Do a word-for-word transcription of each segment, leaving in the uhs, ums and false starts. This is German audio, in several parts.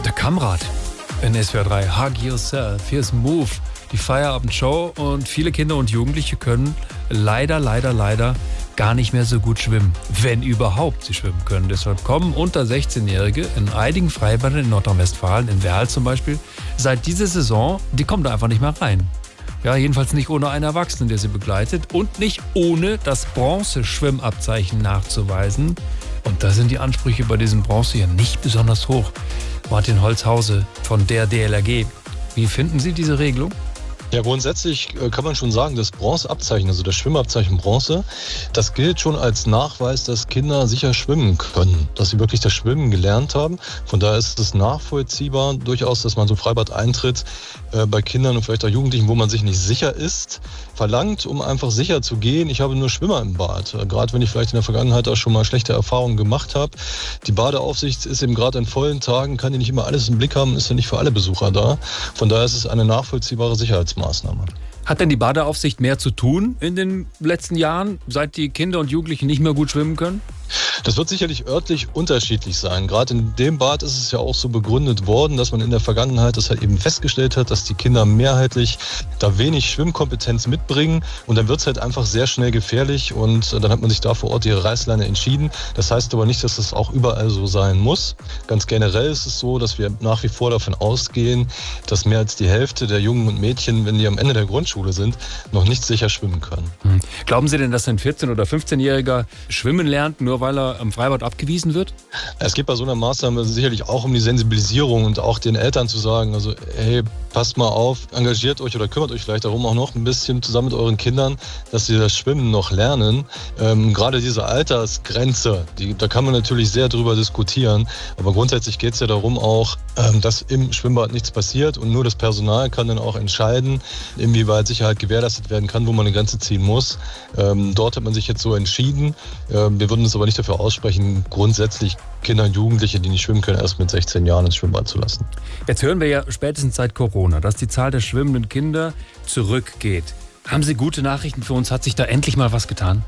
Der Kamrat in S W R drei. Hug Yourself. Hier ist Move, die Feierabendshow. Und viele Kinder und Jugendliche können leider, leider, leider gar nicht mehr so gut schwimmen. Wenn überhaupt sie schwimmen können. Deshalb kommen unter sechzehnjährige in einigen Freibädern in Nordrhein-Westfalen, in Werl zum Beispiel, seit dieser Saison, die kommen da einfach nicht mehr rein. Ja, jedenfalls nicht ohne einen Erwachsenen, der sie begleitet und nicht ohne das Bronze-Schwimmabzeichen nachzuweisen. Und da sind die Ansprüche bei diesem Bronze ja nicht besonders hoch. Martin Holzhause von der D L R G. Wie finden Sie diese Regelung? Ja, grundsätzlich kann man schon sagen, das Bronzeabzeichen, also das Schwimmabzeichen Bronze, das gilt schon als Nachweis, dass Kinder sicher schwimmen können, dass sie wirklich das Schwimmen gelernt haben. Von daher ist es nachvollziehbar durchaus, dass man so Freibad eintritt äh, bei Kindern und vielleicht auch Jugendlichen, wo man sich nicht sicher ist, verlangt, um einfach sicher zu gehen. Ich habe nur Schwimmer im Bad, äh, gerade wenn ich vielleicht in der Vergangenheit auch schon mal schlechte Erfahrungen gemacht habe. Die Badeaufsicht ist eben gerade in vollen Tagen, kann die nicht immer alles im Blick haben, ist ja nicht für alle Besucher da. Von daher ist es eine nachvollziehbare Sicherheitsmaßnahme. Maßnahme. Hat denn die Badeaufsicht mehr zu tun in den letzten Jahren, seit die Kinder und Jugendlichen nicht mehr gut schwimmen können? Das wird sicherlich örtlich unterschiedlich sein. Gerade in dem Bad ist es ja auch so begründet worden, dass man in der Vergangenheit das halt eben festgestellt hat, dass die Kinder mehrheitlich da wenig Schwimmkompetenz mitbringen. Und dann wird es halt einfach sehr schnell gefährlich und dann hat man sich da vor Ort die Reißleine entschieden. Das heißt aber nicht, dass das auch überall so sein muss. Ganz generell ist es so, dass wir nach wie vor davon ausgehen, dass mehr als die Hälfte der Jungen und Mädchen, wenn die am Ende der Grundschule sind, noch nicht sicher schwimmen können. Hm. Glauben Sie denn, dass ein vierzehn- oder fünfzehnjähriger schwimmen lernt, nur weil er am Freibad abgewiesen wird? Es geht bei so einer Maßnahme sicherlich auch um die Sensibilisierung und auch den Eltern zu sagen, also hey, passt mal auf, engagiert euch oder kümmert euch vielleicht darum auch noch ein bisschen zusammen mit euren Kindern, dass sie das Schwimmen noch lernen. Ähm, gerade diese Altersgrenze, die, da kann man natürlich sehr drüber diskutieren, aber grundsätzlich geht es ja darum auch, ähm, dass im Schwimmbad nichts passiert und nur das Personal kann dann auch entscheiden, inwieweit Sicherheit gewährleistet werden kann, wo man eine Grenze ziehen muss. Ähm, dort hat man sich jetzt so entschieden. Ähm, wir würden uns aber nicht dafür aussprechen, grundsätzlich Kinder und Jugendliche, die nicht schwimmen können, erst mit sechzehn Jahren ins Schwimmbad zu lassen. Jetzt hören wir ja spätestens seit Corona, dass die Zahl der schwimmenden Kinder zurückgeht. Haben Sie gute Nachrichten für uns? Hat sich da endlich mal was getan?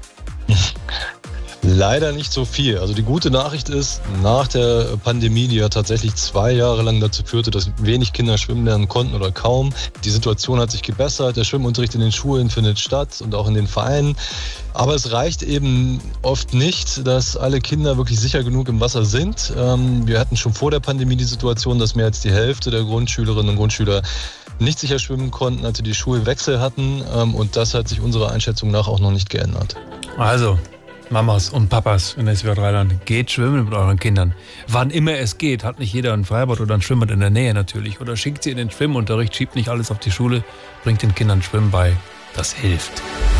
Leider nicht so viel. Also die gute Nachricht ist, nach der Pandemie, die ja tatsächlich zwei Jahre lang dazu führte, dass wenig Kinder schwimmen lernen konnten oder kaum, die Situation hat sich gebessert, der Schwimmunterricht in den Schulen findet statt und auch in den Vereinen. Aber es reicht eben oft nicht, dass alle Kinder wirklich sicher genug im Wasser sind. Wir hatten schon vor der Pandemie die Situation, dass mehr als die Hälfte der Grundschülerinnen und Grundschüler nicht sicher schwimmen konnten, als sie die Schulwechsel hatten. Und das hat sich unserer Einschätzung nach auch noch nicht geändert. Also Mamas und Papas in S W R drei-Land, geht schwimmen mit euren Kindern. Wann immer es geht, hat nicht jeder ein Freibad oder ein Schwimmbad in der Nähe natürlich. Oder schickt sie in den Schwimmunterricht, schiebt nicht alles auf die Schule, bringt den Kindern Schwimmen bei. Das hilft.